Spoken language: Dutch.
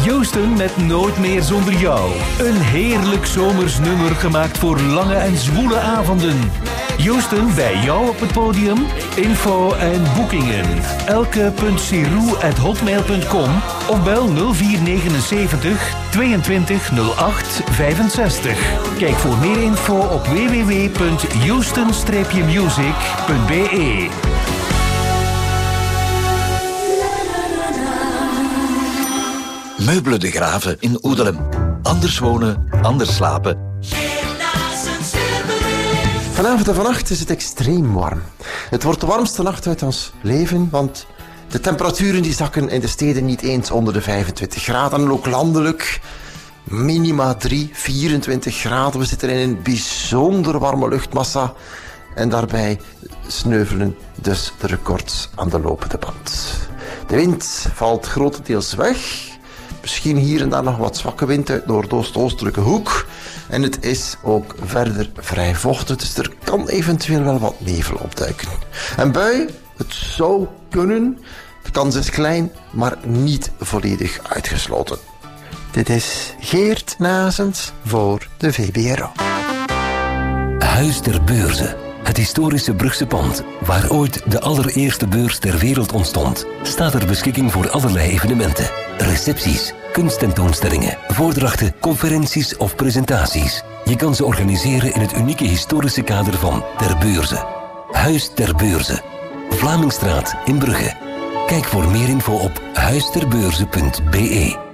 Houston met Nooit meer zonder jou. Een heerlijk zomers nummer gemaakt voor lange en zwoele avonden. Houston bij jou op het podium. Info en boekingen. elke.siroe@hotmail.com of bel 0479 22 08 65. Kijk voor meer info op www.houston-music.be. Meubelen de Graven in Oedelem. Anders wonen, anders slapen. Vanavond en vannacht is het extreem warm. Het wordt de warmste nacht uit ons leven, want de temperaturen die zakken in de steden niet eens onder de 25 graden. En ook landelijk minima 24 graden. We zitten in een bijzonder warme luchtmassa. En daarbij sneuvelen dus de records aan de lopende band. De wind valt grotendeels weg. Misschien hier en daar nog wat zwakke wind uit noordoost-oostelijke hoek. En het is ook verder vrij vochtig, dus er kan eventueel wel wat nevel opduiken. Een bui, het zou kunnen. De kans is klein, maar niet volledig uitgesloten. Dit is Geert Nazens voor de VBRO. Huis ter Beurze. Het historische Brugse pand, waar ooit de allereerste beurs ter wereld ontstond, staat ter beschikking voor allerlei evenementen. Recepties, kunsttentoonstellingen, voordrachten, conferenties of presentaties. Je kan ze organiseren in het unieke historische kader van Ter Beurze. Huis ter Beurze. Vlamingstraat in Brugge. Kijk voor meer info op huisterbeurze.be.